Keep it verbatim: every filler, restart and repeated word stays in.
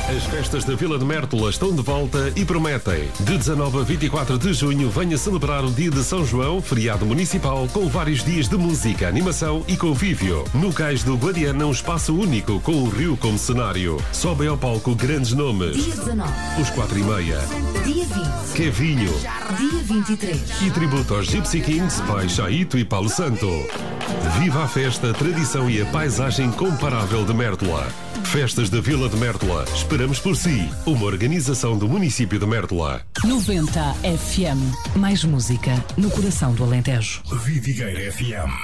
As festas da Vila de Mértola estão de volta e prometem. De dezanove a vinte e quatro de junho, venha celebrar o dia de São João, feriado municipal, com vários dias de música, animação e convívio. No Cais do Guadiana, um espaço único, com o rio como cenário. Sobem ao palco grandes nomes. Dia dezanove. Os quatro e meia. Dia vinte. Kevinho. Dia vinte e três. E tributo aos Gypsy Kings, Pai Chaito e Paulo Santo. Viva a festa, a tradição e a paisagem incomparável de Mértola. Festas da Vila de Mértola. Esperamos por si. Uma organização do município de Mértola. noventa F M. Mais música no coração do Alentejo. Vidigueira F M.